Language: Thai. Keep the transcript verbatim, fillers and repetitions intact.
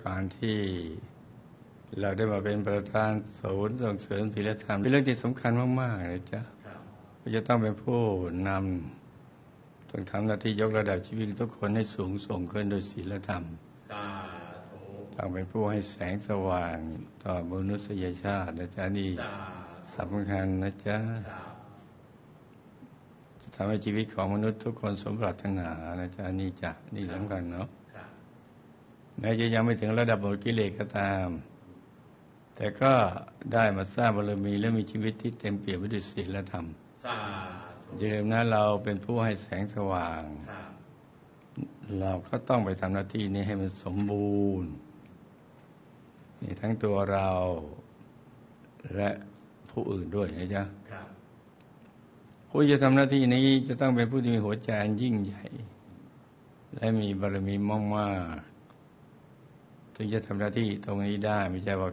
การที่เราได้มาเป็นประธานศูนย์ส่งเสริมศีลธรรมเป็นเรื่องที่สำคัญมากๆเลยจ้ะเราจะต้องเป็นผู้นำต้องทำหน้าที่ยกระดับชีวิตทุกคนให้สูงส่งขึ้นโดยศีลธรรมต้องเป็นผู้ให้แสงสว่างต่อมนุษยชาตินะจ๊ะนี่สำคัญนะจ๊ะจะทำให้ชีวิตของมนุษย์ทุกคนสมปรารถนานะจ๊ะนี่จ้ะนี่สำคัญเนาะแม้จะยังไม่ถึงระดับหมดกิเลสก็ตามแต่ก็ได้มาสร้างบารมีและมีชีวิตที่เต็มเปี่ยมไปด้วยศีลธรรมอย่าลืมนะเราเป็นผู้ให้แสงสว่างเราก็ต้องไปทำหน้าที่นี้ให้มันสมบูรณ์นี่ทั้งตัวเราและผู้อื่นด้วยนะจ๊ะผู้จะทำหน้าที่นี้จะต้องเป็นผู้ที่มีหัวใจอันยิ่งใหญ่และมีบารมีมากๆถึงจะทำหน้าที่ตรงนี้ได้ไม่ใช่ว่า